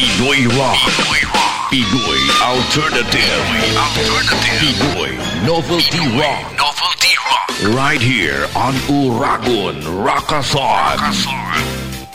Pinoy Rock. Pinoy Alternative. Pinoy Novelty Rock. Right here on Uragon Rockathon.